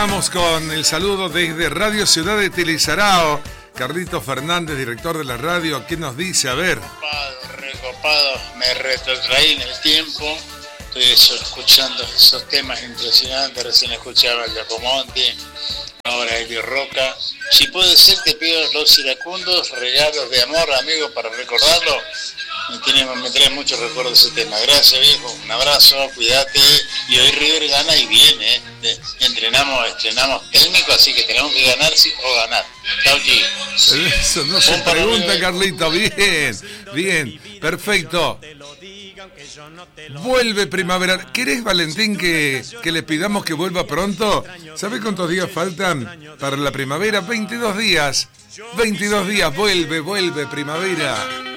Vamos con el saludo desde Radio Ciudad de Tilizarao. Carlitos Fernández, director de la radio, ¿qué nos dice? A ver. Recopado, me retrotraí en el tiempo. Estoy escuchando esos temas impresionantes. Recién escuchaba el Giacomonti, ahora Elio Roca. Si puede ser, te pido los iracundos, regalos de amor, amigo, para recordarlo. Me trae muchos recuerdos ese tema. Gracias, viejo. Un abrazo, cuídate. Y hoy River gana y viene. Estrenamos técnico, así que tenemos que ganar sí o ganar. Chau, chicos. Eso no se pregunta, Carlito. Bien, perfecto. Vuelve primavera. ¿Querés, Valentín, que le pidamos que vuelva pronto? ¿Sabés cuántos días faltan para la primavera? 22 días. 22 días. Vuelve primavera.